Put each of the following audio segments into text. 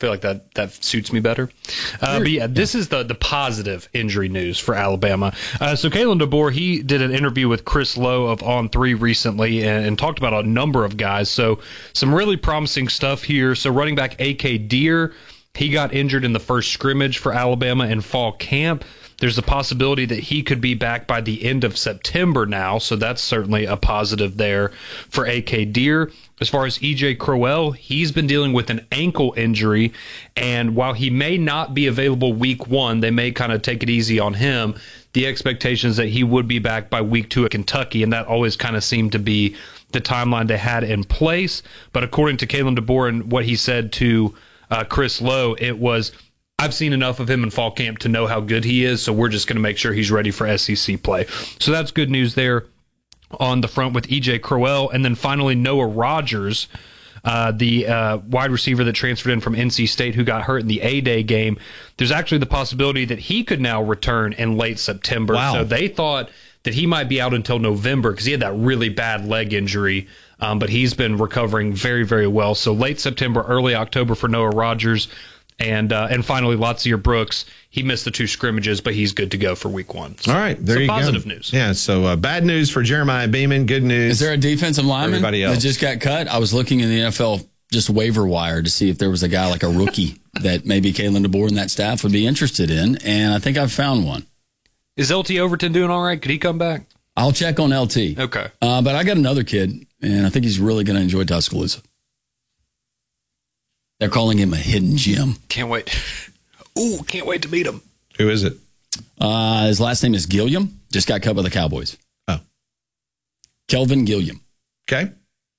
feel like that suits me better. But yeah, this is the positive injury news for Alabama. So Kalen DeBoer, he did an interview with Chris Lowe of On3 recently and talked about a number of guys. So some really promising stuff here. So running back A.K. Deer, he got injured in the first scrimmage for Alabama in fall camp. There's a possibility that he could be back by the end of September now, so that's certainly a positive there for A.K. Deer. As far as E.J. Crowell, he's been dealing with an ankle injury, and while he may not be available week 1, they may kind of take it easy on him. The expectation is that he would be back by week 2 at Kentucky, and that always kind of seemed to be the timeline they had in place. But according to Kalen DeBoer and what he said to Chris Lowe, it was, I've seen enough of him in fall camp to know how good he is, so we're just going to make sure he's ready for SEC play. So that's good news there on the front with E.J. Crowell. And then finally, Noah Rogers, the wide receiver that transferred in from NC State who got hurt in the A-Day game. There's actually the possibility that he could now return in late September. Wow. So they thought that he might be out until November because he had that really bad leg injury, but he's been recovering very, very well. So late September, early October for Noah Rogers. And finally, Latsier Brooks, he missed the 2 scrimmages, but he's good to go for week 1. So, all right, there you go. Positive news. Yeah, so bad news for Jeremiah Beaman, good news. Is there a defensive lineman that just got cut? I was looking in the NFL just waiver wire to see if there was a guy like a rookie that maybe Kalen DeBoer and that staff would be interested in, and I think I've found one. Is LT Overton doing all right? Could he come back? I'll check on LT. Okay. But I got another kid, and I think he's really going to enjoy Tuscaloosa. They're calling him a hidden gem. Can't wait. Ooh, can't wait to meet him. Who is it? His last name is Gilliam. Just got cut by the Cowboys. Oh. Kelvin Gilliam. Okay.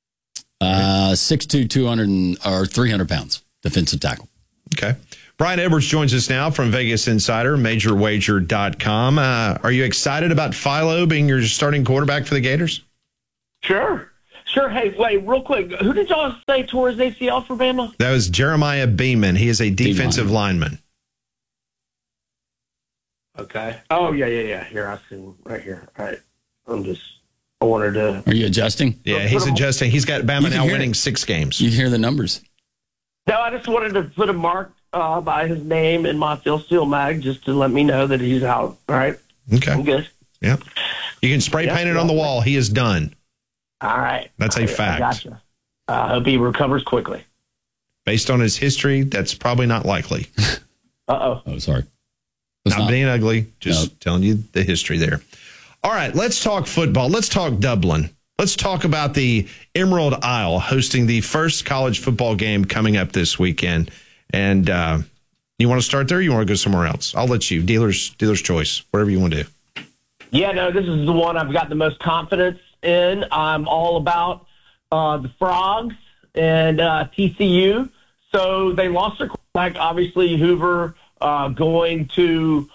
6'2", 300 pounds. Defensive tackle. Okay. Brian Edwards joins us now from Vegas Insider, MajorWager.com. Are you excited about Philo being your starting quarterback for the Gators? Sure. Hey, wait, real quick. Who did y'all say tore his ACL for Bama? That was Jeremiah Beaman. He is a defensive lineman. Okay. Oh, yeah. Here, I see him right here. All right. I wanted to. Are you adjusting? Yeah, he's adjusting. He's got Bama now winning 6 games. You hear the numbers. No, I just wanted to put a mark by his name in my Phil Steele mag just to let me know that he's out. All right. Okay. I'm good. Yeah. You can spray paint it on the wall. He is done. All right. That's a fact. I gotcha. I hope he recovers quickly. Based on his history, that's probably not likely. Oh, sorry. Not being ugly, just telling you the history there. All right, let's talk football. Let's talk Dublin. Let's talk about the Emerald Isle hosting the first college football game coming up this weekend. And you want to start there or you want to go somewhere else? I'll let you. Dealer's choice, whatever you want to do. Yeah, no, this is the one I've got the most confidence in. I'm all about the Frogs and TCU. So they lost their quarterback, obviously Hoover going to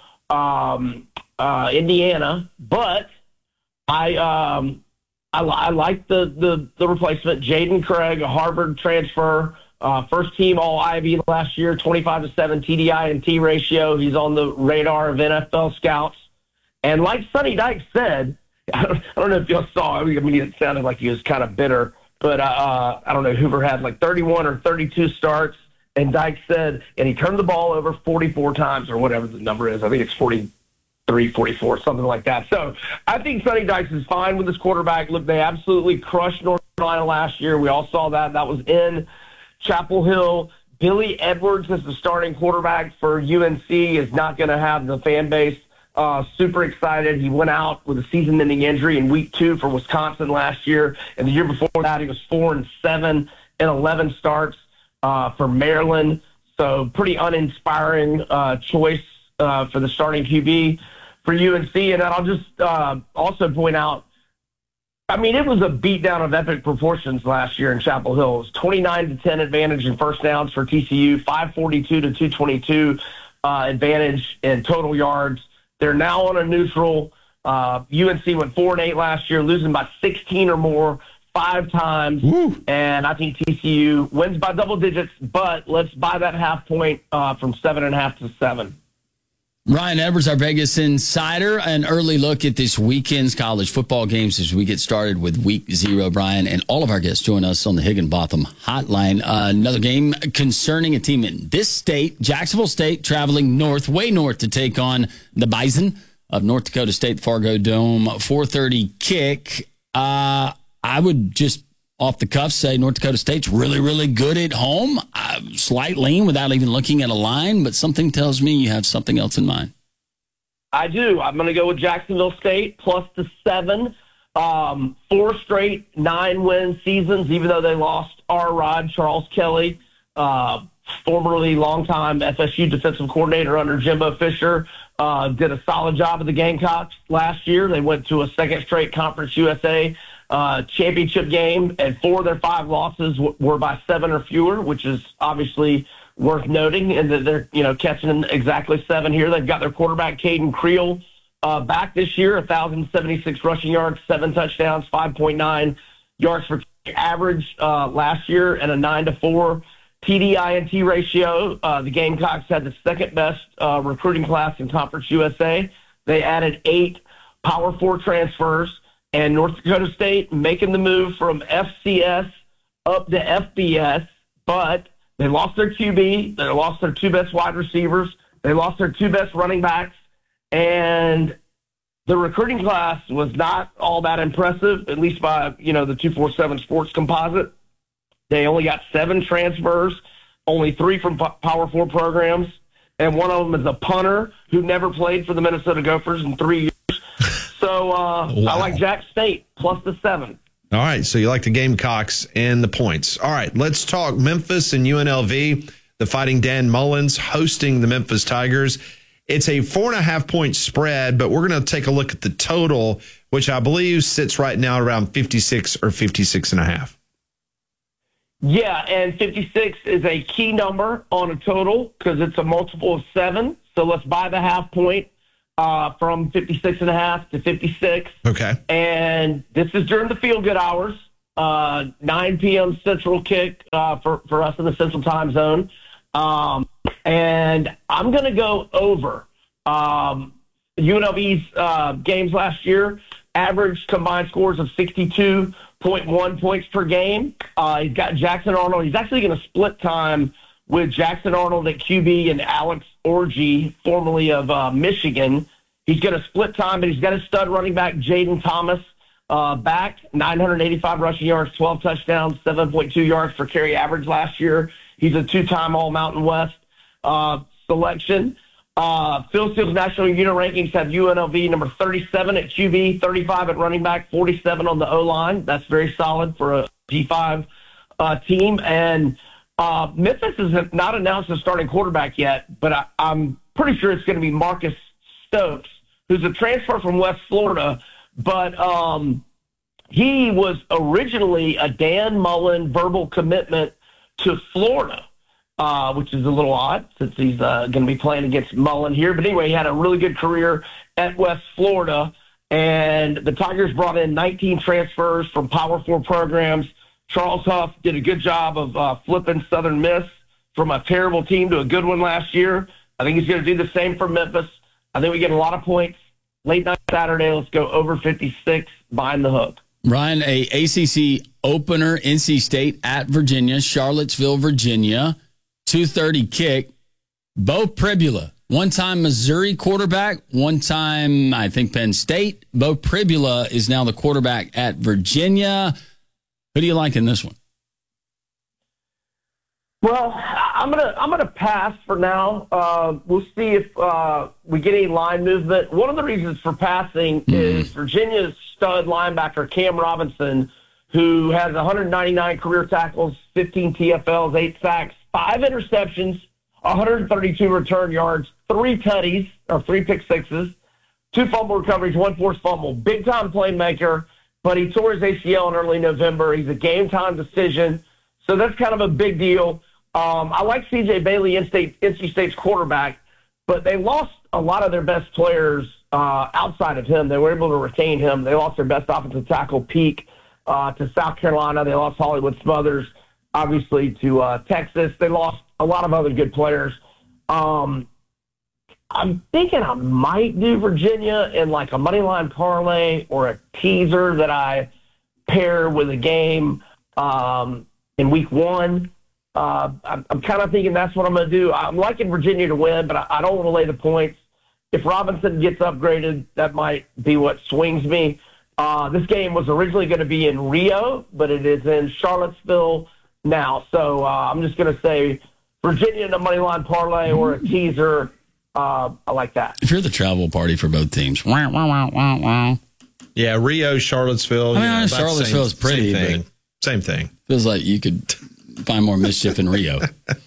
Indiana, but I like the replacement, Jaden Craig, a Harvard transfer, first team All Ivy last year, 25-7 TDI and T ratio. He's on the radar of NFL scouts, and like Sonny Dykes said, I don't know if y'all saw. I mean, it sounded like he was kind of bitter, but I don't know. Hoover had like 31 or 32 starts. And Dykes said, and he turned the ball over 44 times or whatever the number is. I think it's 43, 44, something like that. So I think Sonny Dykes is fine with his quarterback. Look, they absolutely crushed North Carolina last year. We all saw that. That was in Chapel Hill. Billy Edwards is the starting quarterback for UNC, is not going to have the fan base super excited. He went out with a season-ending injury in week 2 for Wisconsin last year. And the year before that, he was 4-7 in 11 starts. For Maryland, so pretty uninspiring choice for the starting QB for UNC. And then I'll just also point out, I mean, it was a beatdown of epic proportions last year in Chapel Hill. It was 29-10 advantage in first downs for TCU, 542-222 advantage in total yards. They're now on a neutral. UNC went 4-8 last year, losing by 16 or more 5 times. Woo. And I think TCU wins by double digits, but let's buy that half point from 7.5 to 7. Ryan Edwards, our Vegas insider, an early look at this weekend's college football games as we get started with week 0, Brian. And all of our guests join us on the Higginbotham hotline. Another game concerning a team in this state, Jacksonville State, traveling north, way north, to take on the Bison of North Dakota State, Fargo Dome, 4:30 kick. I would just off the cuff say North Dakota State's really, really good at home. Slight lean without even looking at a line, but something tells me you have something else in mind. I do. I'm going to go with Jacksonville State plus the 7. 4 straight 9-win seasons, even though they lost our Rod, Charles Kelly, formerly longtime FSU defensive coordinator under Jimbo Fisher, did a solid job of the Gamecocks last year. They went to a second straight Conference USA championship game, and 4 of their 5 losses were by 7 or fewer, which is obviously worth noting, and that they're catching exactly 7 here. They've got their quarterback Caden Creel back this year, 1,076 rushing yards, 7 touchdowns, 5.9 yards per average last year, and a 9-4 TD-INT ratio. The Gamecocks had the second best recruiting class in Conference USA. They added 8 Power 4 transfers. And North Dakota State making the move from FCS up to FBS, but they lost their QB, they lost their 2 best wide receivers, they lost their 2 best running backs, and the recruiting class was not all that impressive, at least by, the 247 Sports composite. They only got 7 transfers, only 3 from Power 4 programs, and one of them is a punter who never played for the Minnesota Gophers in 3 years. So I like Jack State plus the 7. All right, so you like the Gamecocks and the points. All right, let's talk Memphis and UNLV. The Fighting Dan Mullins hosting the Memphis Tigers. It's a 4.5-point spread, but we're going to take a look at the total, which I believe sits right now around 56 or 56.5. Yeah, and 56 is a key number on a total because it's a multiple of 7. So let's buy the half point. From 56.5 to 56. Okay. And this is during the feel-good hours, 9 p.m. Central kick for us in the Central Time Zone. And I'm going to go over. UNLV's games last year averaged combined scores of 62.1 points per game. He's got Jackson Arnold. He's actually going to split time with Jackson Arnold at QB and Alex Orji, formerly of Michigan. He's going to split time, but he's got a stud running back, Jaden Thomas, back, 985 rushing yards, 12 touchdowns, 7.2 yards per carry average last year. He's a 2-time All-Mountain West selection. Phil Steele's National Unit Rankings have UNLV number 37 at QB, 35 at running back, 47 on the O-line. That's very solid for a G5 team. And Memphis has not announced a starting quarterback yet, but I'm pretty sure it's going to be Marcus Stokes, who's a transfer from West Florida, but he was originally a Dan Mullen verbal commitment to Florida, which is a little odd since he's going to be playing against Mullen here. But anyway, he had a really good career at West Florida, and the Tigers brought in 19 transfers from Power 4 programs. Charles Huff did a good job of flipping Southern Miss from a terrible team to a good one last year. I think he's going to do the same for Memphis. I think we get a lot of points. Late night Saturday, let's go over 56, buying the hook. Ryan, a ACC opener, NC State at Virginia, Charlottesville, Virginia, 2:30 kick. Bo Pribula, one-time Missouri quarterback, one-time, I think, Penn State. Bo Pribula is now the quarterback at Virginia. Who do you like in this one? Well, I'm gonna pass for now. We'll see if we get any line movement. One of the reasons for passing is Virginia's stud linebacker Cam Robinson, who has 199 career tackles, 15 TFLs, 8 sacks, 5 interceptions, 132 return yards, 3 tutties or 3 pick sixes, 2 fumble recoveries, 1 forced fumble. Big time playmaker, but he tore his ACL in early November. He's a game time decision, so that's kind of a big deal. I like C.J. Bailey, NC State's quarterback, but they lost a lot of their best players outside of him. They were able to retain him. They lost their best offensive tackle, Peak, to South Carolina. They lost Hollywood Smothers, obviously, to Texas. They lost a lot of other good players. I'm thinking I might do Virginia in like a money line parlay or a teaser that I pair with a game in week one. I'm kind of thinking that's what I'm going to do. I'm liking Virginia to win, but I don't want to lay the points. If Robinson gets upgraded, that might be what swings me. This game was originally going to be in Rio, but it is in Charlottesville now. So I'm just going to say Virginia in a money line parlay or a teaser. I like that. If you're the travel party for both teams, wah, wah, wah, wah, wah. Yeah, Rio, Charlottesville. I mean, Charlottesville is pretty, same thing. Same thing. Feels like you could find more mischief in Rio.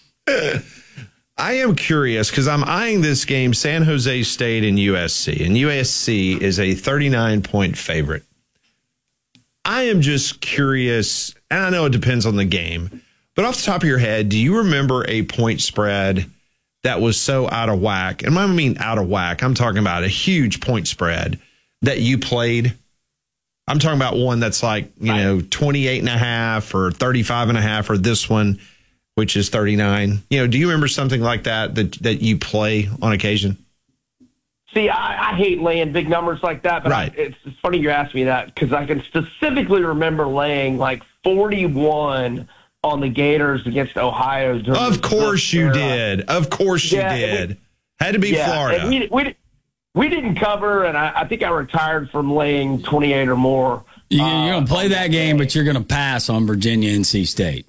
I am curious because I'm eyeing this game, San Jose State and USC, and USC is a 39-point favorite. I am just curious, and I know it depends on the game, but off the top of your head, do you remember a point spread that was so out of whack? And I mean out of whack, I'm talking about a huge point spread that you played. I'm talking about one that's like, 28.5 or 35.5, or this one, which is 39. Do you remember something like that you play on occasion? See, I hate laying big numbers like that, but right. It's funny you asked me that because I can specifically remember laying like 41 on the Gators against Ohio. Of course you did. Of course you did. Had to be Florida. And we didn't cover, and I think I retired from laying 28 or more. You're going to play that game, but you're going to pass on Virginia NC State.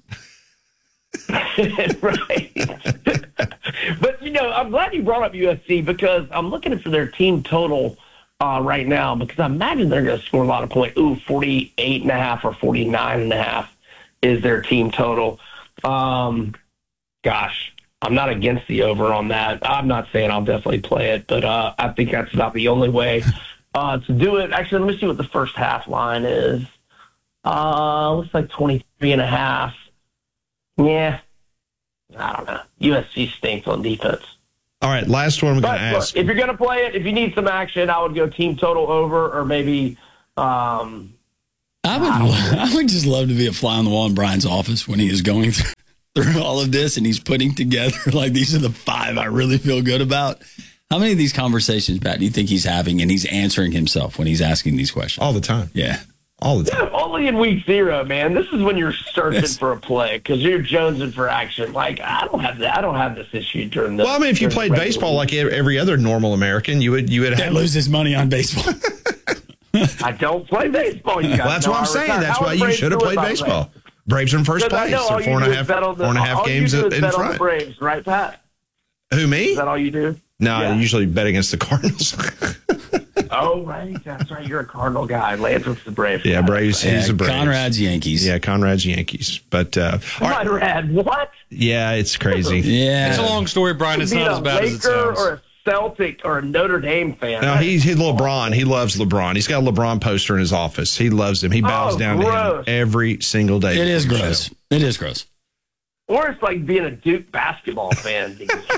Right. But, I'm glad you brought up USC because I'm looking for their team total right now because I imagine they're going to score a lot of points. 48.5 or 49.5 is their team total. Gosh. I'm not against the over on that. I'm not saying I'll definitely play it, but I think that's about the only way to do it. Actually, let me see what the first half line is. Looks like 23.5. Yeah. I don't know. USC stinks on defense. All right, last one we're going to ask. If you're going to play it, if you need some action, I would go team total over or maybe I would just love to be a fly on the wall in Brian's office when he is going through all of this and he's putting together like these are the 5 I really feel good about. How many of these conversations, Pat, do you think he's having and he's answering himself when he's asking these questions? All the time. Yeah. All the time. Yeah, only in week 0, man. This is when you're searching for a play because you're jonesing for action. Like, I don't have that. I don't have this issue during the. Well, I mean, if you played baseball like every other normal American, you would have lose his money on baseball. I don't play baseball. You guys well, that's what I'm saying. That's why you should have played baseball. Braves are in first place. They're 4.5 games in front. On the Braves, right, Pat? Who, me? Is that all you do? No, I usually bet against the Cardinals. Oh, right. That's right. You're a Cardinal guy. Lance was the Braves. Yeah, Braves. He's a Braves. Conrad's Yankees. Yeah, Conrad's Yankees. But Conrad, what? Yeah, it's crazy. Yeah, it's a long story, Brian. It's not as bad as it sounds. Or a Celtic or a Notre Dame fan. No, he's LeBron. He loves LeBron. He's got a LeBron poster in his office. He loves him. He bows down to him every single day. It is gross. It is gross. Or it's like being a Duke basketball fan.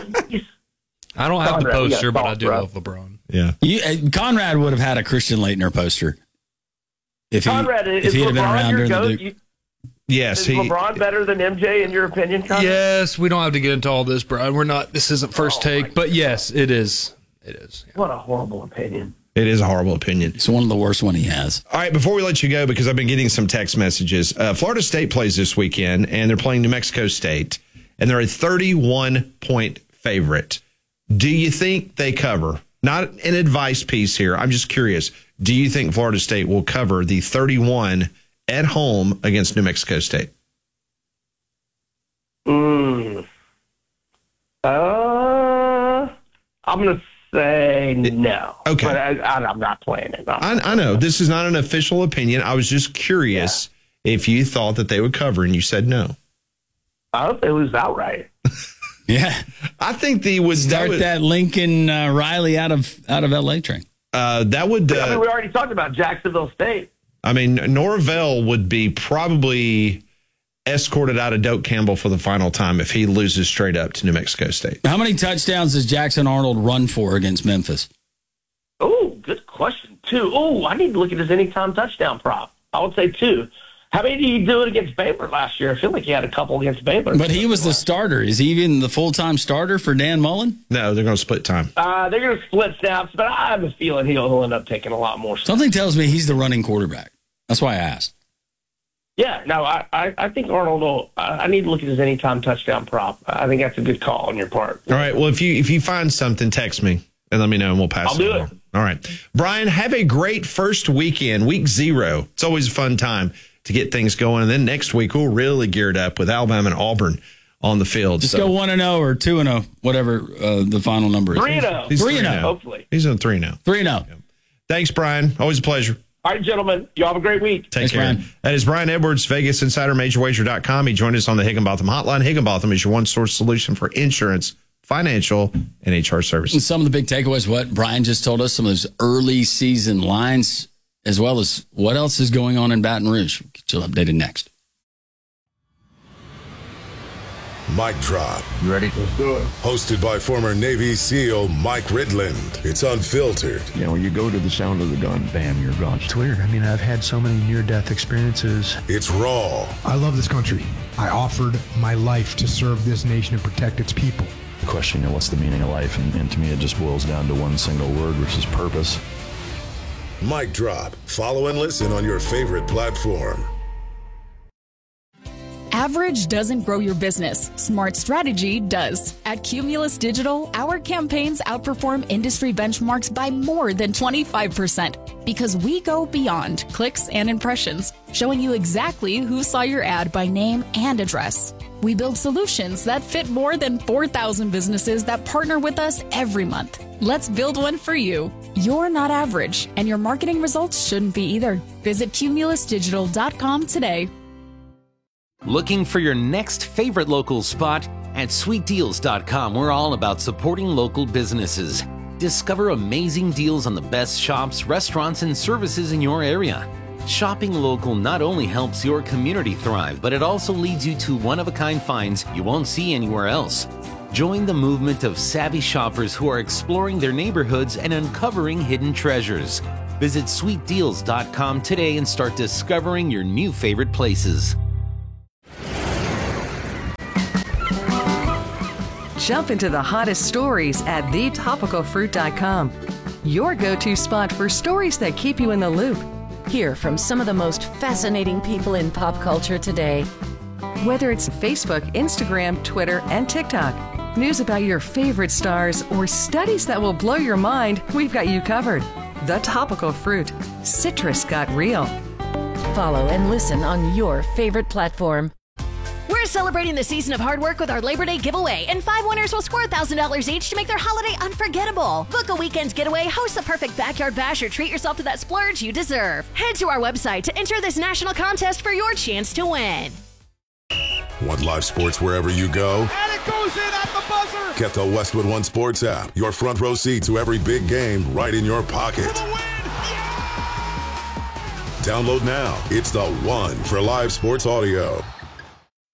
I don't have the poster, but I do love LeBron. Yeah. Conrad would have had a Christian Laettner poster if he had been around during the Duke. Yes. Is LeBron better than MJ in your opinion, Conrad? Yes, we don't have to get into all this, Brian. We're not. This isn't first take, but yes, it is. It is. What a horrible opinion. It is a horrible opinion. It's one of the worst one he has. All right, before we let you go, because I've been getting some text messages, Florida State plays this weekend, and they're playing New Mexico State, and they're a 31-point favorite. Do you think they cover? Not an advice piece here. I'm just curious. Do you think Florida State will cover the 31 at home against New Mexico State? I'm going to say no. Okay. But I'm not playing it. I know. This is not an official opinion. I was just curious if you thought that they would cover, and you said no. I hope they lose outright. Yeah. I think they would start that Lincoln Riley out of LA train. That would. I mean, we already talked about Jacksonville State. I mean, Norvell would be probably escorted out of Doak Campbell for the final time if he loses straight up to New Mexico State. How many touchdowns does Jackson Arnold run for against Memphis? Oh, good question. 2. Oh, I need to look at his anytime touchdown prop. I would say 2. How many did you do it against Baylor last year? I feel like he had a couple against Baylor. But he was the starter. Is he even the full-time starter for Dan Mullen? No, they're going to split time. They're going to split snaps, but I have a feeling he'll end up taking a lot more snaps. Something tells me he's the running quarterback. That's why I asked. Yeah, no, I think Arnold will. I need to look at his anytime touchdown prop. I think that's a good call on your part. All right. Well, if you find something, text me and let me know, and we'll pass I'll do it. All right. Brian, have a great first weekend, week 0. It's always a fun time to get things going. And then next week, we'll really gear it up with Alabama and Auburn on the field. Just go 1-0 or 2-0, whatever the final number is. 3-0. 3-0. Hopefully. He's on 3-0. 3-0. Thanks, Brian. Always a pleasure. All right, gentlemen. You have a great week. Take care. Brian. That is Brian Edwards, Vegas Insider, MajorWager.com. He joined us on the Higginbotham Hotline. Higginbotham is your one-source solution for insurance, financial, and HR services. And some of the big takeaways, what Brian just told us, some of those early season lines, as well as what else is going on in Baton Rouge. We'll get you updated next. Mic Drop. You ready? Let's do it. Hosted by former Navy SEAL Mike Ridland. It's unfiltered. You know, when you go to the sound of the gun, bam, you're gone. It's weird. I mean, I've had so many near-death experiences. It's raw. I love this country. I offered my life to serve this nation and protect its people. The question, you know, what's the meaning of life? And to me, it just boils down to one single word, which is purpose. Mic Drop. Follow and listen on your favorite platform. Average doesn't grow your business. Smart strategy does. At Cumulus Digital, our campaigns outperform industry benchmarks by more than 25% because we go beyond clicks and impressions, showing you exactly who saw your ad by name and address. We build solutions that fit more than 4,000 businesses that partner with us every month. Let's build one for you. You're not average, and your marketing results shouldn't be either. Visit cumulusdigital.com today. Looking for your next favorite local spot? At sweetdeals.com, we're all about supporting local businesses. Discover amazing deals on the best shops, restaurants, and services in your area. Shopping local not only helps your community thrive, but it also leads you to one-of-a-kind finds you won't see anywhere else. Join the movement of savvy shoppers who are exploring their neighborhoods and uncovering hidden treasures. Visit sweetdeals.com today and start discovering your new favorite places. Jump into the hottest stories at thetopicalfruit.com. Your go-to spot for stories that keep you in the loop. Hear from some of the most fascinating people in pop culture today. Whether it's Facebook, Instagram, Twitter, and TikTok, news about your favorite stars, or studies that will blow your mind, we've got you covered. The Topical Fruit. Citrus got real. Follow and listen on your favorite platform. We're celebrating the season of hard work with our Labor Day giveaway, and 5 winners will score $1,000 each to make their holiday unforgettable. Book a weekend getaway, host the perfect backyard bash, or treat yourself to that splurge you deserve. Head to our website to enter this national contest for your chance to win. Want live sports wherever you go? And it goes in at the buzzer! Get the Westwood One Sports app. Your front row seat to every big game right in your pocket. Download now. It's the one for live sports audio.